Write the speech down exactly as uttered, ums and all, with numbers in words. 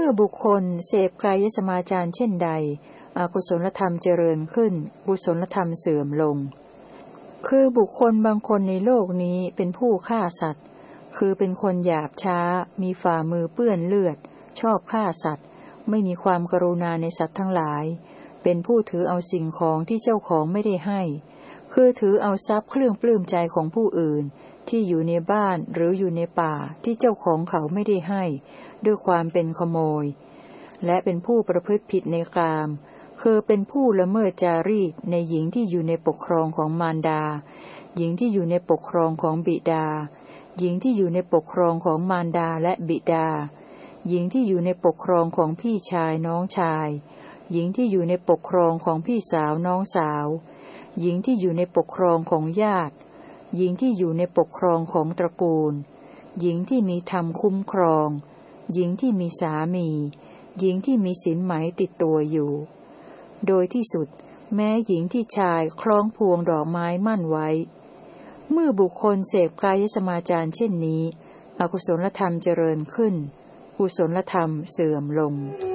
บุคคลเสพกายสมาจารเช่นใดอกุศลธรรมเจริญขึ้นกุศลธรรมเสื่อมลงคือบุคคลบางคนในโลกนี้เป็นผู้ฆ่าสัตว์คือเป็นคนหยาบช้ามีฝ่ามือเปื้อนเลือดชอบฆ่าสัตว์ไม่มีความกรุณาในสัตว์ทั้งหลายเป็นผู้ถือเอาสิ่งของที่เจ้าของไม่ได้ให้คือถือเอาทรัพย์เครื่องปลื้มใจของผู้อื่นที่อยู่ในบ้านหรืออยู่ในป่าที่เจ้าของเขาไม่ได้ให้ด้วยความเป็นขโมยและเป็นผู้ประพฤติผิดในกามคือเป็นผู้ละเมิดจารีตในหญิงที่อยู่ในปกครองของมารดาหญิงที่อยู่ในปกครองของบิดาหญิงที่อยู่ในปกครองของมารดาและบิดาหญิงที่อยู่ในปกครองของพี่ชายน้องชายหญิงที่อยู่ในปกครองของพี่สาวน้องสาวหญิงที่อยู่ในปกครองของญาติหญิงที่อยู่ในปกครองของตระกูลหญิงที่มีธรรมคุ้มครองหญิงที่มีสามีหญิงที่มีสินไหมติดตัวอยู่โดยที่สุดแม้หญิงที่ชายคล้องพวงดอกไม้มั่นไว้เมื่อบุคคลเสพกายสมาจารเช่นนี้อกุศลธรรมเจริญขึ้นกุศลธรรมเสื่อมลง